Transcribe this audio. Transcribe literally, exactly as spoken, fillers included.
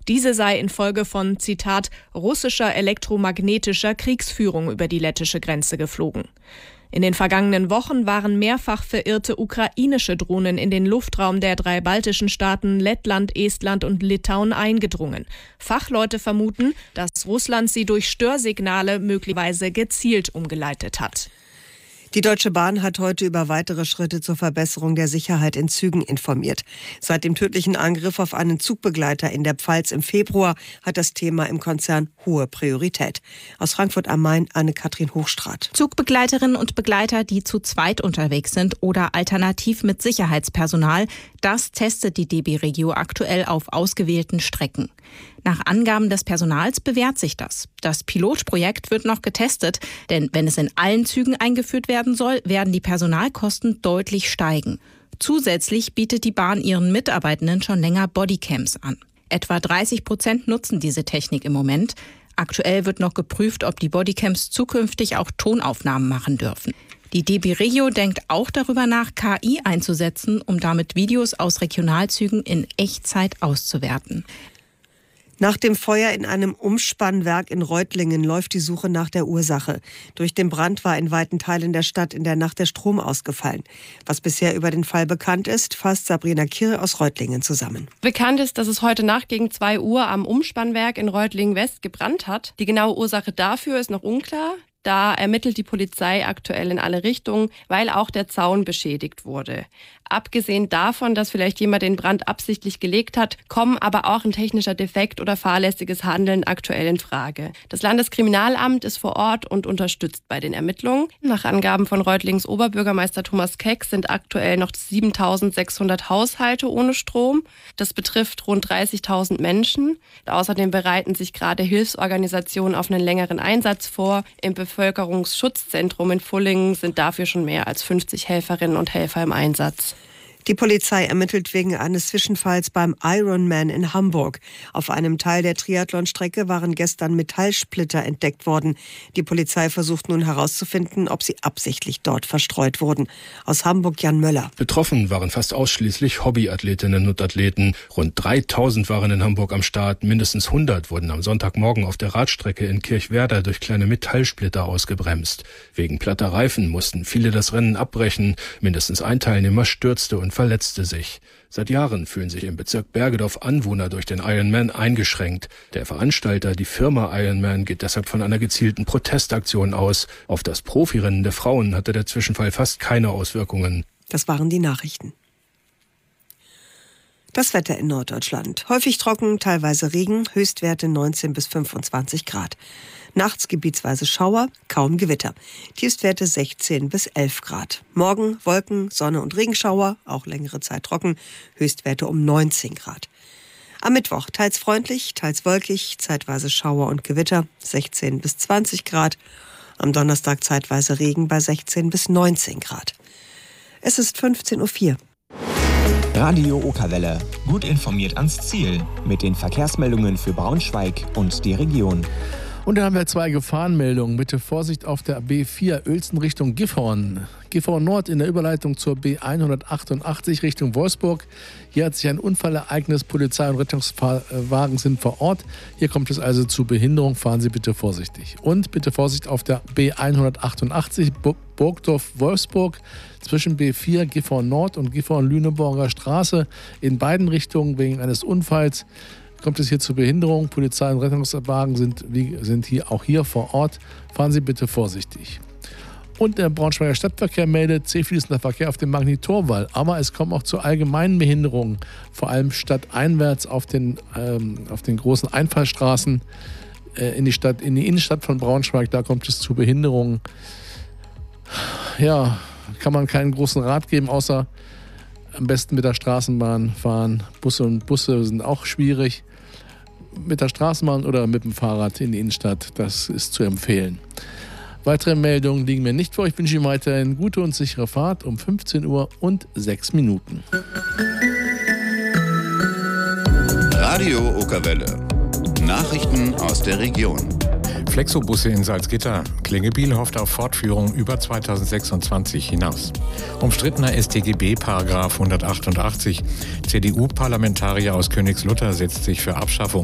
Diese sei infolge von, Zitat, russischer elektromagnetischer Kriegsführung über die lettische Grenze geflogen. In den vergangenen Wochen waren mehrfach verirrte ukrainische Drohnen in den Luftraum der drei baltischen Staaten Lettland, Estland und Litauen eingedrungen. Fachleute vermuten, dass Russland sie durch Störsignale möglicherweise gezielt umgeleitet hat. Die Deutsche Bahn hat heute über weitere Schritte zur Verbesserung der Sicherheit in Zügen informiert. Seit dem tödlichen Angriff auf einen Zugbegleiter in der Pfalz im Februar hat das Thema im Konzern hohe Priorität. Aus Frankfurt am Main Anne-Kathrin Hochstraat. Zugbegleiterinnen und Begleiter, die zu zweit unterwegs sind oder alternativ mit Sicherheitspersonal, das testet die D B Regio aktuell auf ausgewählten Strecken. Nach Angaben des Personals bewährt sich das. Das Pilotprojekt wird noch getestet, denn wenn es in allen Zügen eingeführt werden soll, werden die Personalkosten deutlich steigen. Zusätzlich bietet die Bahn ihren Mitarbeitenden schon länger Bodycams an. Etwa dreißig Prozent nutzen diese Technik im Moment. Aktuell wird noch geprüft, ob die Bodycams zukünftig auch Tonaufnahmen machen dürfen. Die D B Regio denkt auch darüber nach, K I einzusetzen, um damit Videos aus Regionalzügen in Echtzeit auszuwerten. Nach dem Feuer in einem Umspannwerk in Reutlingen läuft die Suche nach der Ursache. Durch den Brand war in weiten Teilen der Stadt in der Nacht der Strom ausgefallen. Was bisher über den Fall bekannt ist, fasst Sabrina Kirre aus Reutlingen zusammen. Bekannt ist, dass es heute Nacht gegen zwei Uhr am Umspannwerk in Reutlingen-West gebrannt hat. Die genaue Ursache dafür ist noch unklar. Da ermittelt die Polizei aktuell in alle Richtungen, weil auch der Zaun beschädigt wurde. Abgesehen davon, dass vielleicht jemand den Brand absichtlich gelegt hat, kommen aber auch ein technischer Defekt oder fahrlässiges Handeln aktuell in Frage. Das Landeskriminalamt ist vor Ort und unterstützt bei den Ermittlungen. Nach Angaben von Reutlings Oberbürgermeister Thomas Keck sind aktuell noch siebentausendsechshundert Haushalte ohne Strom. Das betrifft rund dreißigtausend Menschen. Außerdem bereiten sich gerade Hilfsorganisationen auf einen längeren Einsatz vor. Im Bevölkerungsschutzzentrum in Fullingen sind dafür schon mehr als fünfzig Helferinnen und Helfer im Einsatz. Die Polizei ermittelt wegen eines Zwischenfalls beim Ironman in Hamburg. Auf einem Teil der Triathlonstrecke waren gestern Metallsplitter entdeckt worden. Die Polizei versucht nun herauszufinden, ob sie absichtlich dort verstreut wurden. Aus Hamburg Jan Möller. Betroffen waren fast ausschließlich Hobbyathletinnen und Athleten. Rund dreitausend waren in Hamburg am Start. Mindestens hundert wurden am Sonntagmorgen auf der Radstrecke in Kirchwerder durch kleine Metallsplitter ausgebremst. Wegen platter Reifen mussten viele das Rennen abbrechen. Mindestens ein Teilnehmer stürzte und verletzte sich. Seit Jahren fühlen sich im Bezirk Bergedorf Anwohner durch den Ironman eingeschränkt. Der Veranstalter, die Firma Ironman, geht deshalb von einer gezielten Protestaktion aus. Auf das Profirennen der Frauen hatte der Zwischenfall fast keine Auswirkungen. Das waren die Nachrichten. Das Wetter in Norddeutschland. Häufig trocken, teilweise Regen, Höchstwerte neunzehn bis fünfundzwanzig Grad. Nachts gebietsweise Schauer, kaum Gewitter. Tiefstwerte sechzehn bis elf Grad. Morgen Wolken, Sonne und Regenschauer, auch längere Zeit trocken, Höchstwerte um neunzehn Grad. Am Mittwoch teils freundlich, teils wolkig, zeitweise Schauer und Gewitter, sechzehn bis zwanzig Grad. Am Donnerstag zeitweise Regen bei sechzehn bis neunzehn Grad. Es ist fünfzehn Uhr vier. Radio Okerwelle. Gut informiert ans Ziel. Mit den Verkehrsmeldungen für Braunschweig und die Region. Und da haben wir zwei Gefahrenmeldungen. Bitte Vorsicht auf der B vier Uelzen Richtung Gifhorn. Gifhorn Nord in der Überleitung zur B hundertachtundachtzig Richtung Wolfsburg. Hier hat sich ein Unfall ereignet. Polizei und Rettungswagen sind vor Ort. Hier kommt es also zu Behinderung. Fahren Sie bitte vorsichtig. Und bitte Vorsicht auf der B hundertachtundachtzig Burgdorf-Wolfsburg zwischen B vier Gifhorn Nord und Gifhorn-Lüneburger Straße. In beiden Richtungen wegen eines Unfalls kommt es hier zu Behinderung. Polizei und Rettungswagen sind, wie, sind hier, auch hier vor Ort. Fahren Sie bitte vorsichtig. Und der Braunschweiger Stadtverkehr meldet zähfließender Verkehr auf dem Magni-Torwall. Aber es kommt auch zu allgemeinen Behinderungen, vor allem stadteinwärts auf den, ähm, auf den großen Einfallstraßen äh, in die Stadt, in die Innenstadt von Braunschweig. Da kommt es zu Behinderungen. Ja, kann man keinen großen Rat geben, außer am besten mit der Straßenbahn fahren. Busse und Busse sind auch schwierig. Mit der Straßenbahn oder mit dem Fahrrad in die Innenstadt, das ist zu empfehlen. Weitere Meldungen liegen mir nicht vor. Ich wünsche Ihnen weiterhin gute und sichere Fahrt um fünfzehn Uhr und sechs Minuten. Radio Okerwelle. Nachrichten aus der Region. Flexobusse in Salzgitter. Klingebiel hofft auf Fortführung über zweitausendsechsundzwanzig hinaus. Umstrittener S t G B Paragraph hundertachtundachtzig. C D U-Parlamentarier aus Königslutter setzt sich für Abschaffung